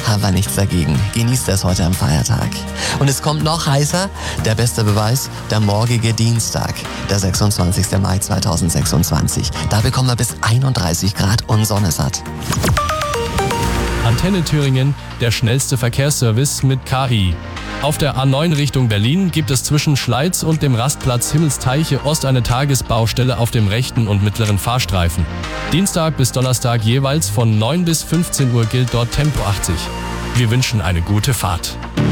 haben wir nichts dagegen. Genießt es heute am Feiertag. Und es kommt noch heißer. Der beste Beweis, der morgige Dienstag, der 26. Mai 2026. Da bekommen wir bis 31 Grad und Sonne satt. Antenne Thüringen, der schnellste Verkehrsservice mit KI. Auf der A9 Richtung Berlin gibt es zwischen Schleiz und dem Rastplatz Himmelsteiche Ost eine Tagesbaustelle auf dem rechten und mittleren Fahrstreifen. Dienstag bis Donnerstag jeweils von 9 bis 15 Uhr gilt dort Tempo 80. Wir wünschen eine gute Fahrt.